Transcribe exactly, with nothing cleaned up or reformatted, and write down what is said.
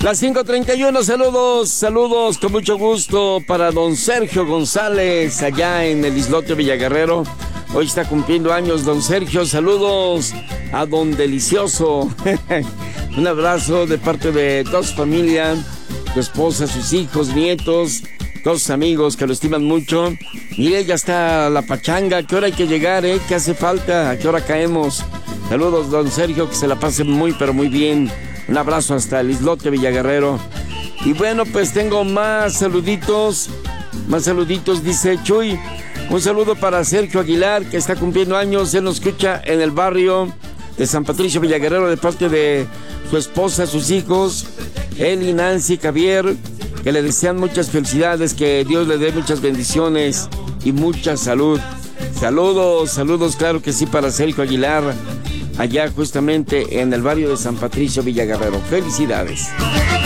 Las cinco treinta y uno, saludos, saludos con mucho gusto para don Sergio González, allá en el islote Villaguerrero. Hoy está cumpliendo años don Sergio, saludos a don Delicioso. Un abrazo de parte de toda su familia, su esposa, sus hijos, nietos, todos sus amigos que lo estiman mucho. Mire, ya está la pachanga, ¿a qué hora hay que llegar, eh? ¿Qué hace falta? ¿A qué hora caemos? Saludos don Sergio, que se la pase muy pero muy bien. Un abrazo hasta el islote Villaguerrero. Y bueno, pues tengo más saluditos. Más saluditos, dice Chuy. Un saludo para Sergio Aguilar, que está cumpliendo años. Él nos escucha en el barrio de San Patricio Villaguerrero, de parte de su esposa, sus hijos, él y Nancy Javier, que le desean muchas felicidades, que Dios le dé muchas bendiciones y mucha salud. Saludos, saludos, claro que sí, para Sergio Aguilar, allá justamente en el barrio de San Patricio Villaguerrero. Felicidades.